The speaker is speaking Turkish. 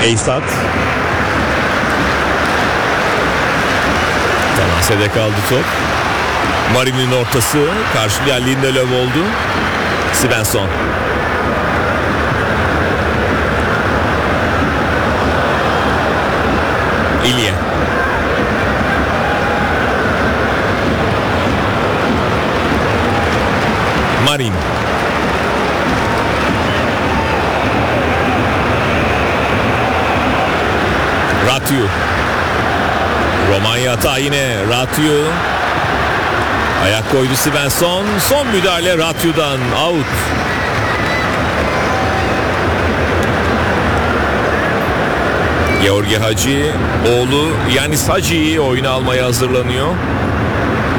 Eysat. Tanasede kaldı top. Marin'in ortası. Karşılayan Lindelöf oldu. Svensson. İlye. Marin. Ratyu. Romanya hata yine. Ratyu. Ayak koydu Svensson. Son müdahale Ratyu'dan. Out. Georgi Hacı oğlu Yanis Hacı'yı oyuna almaya hazırlanıyor.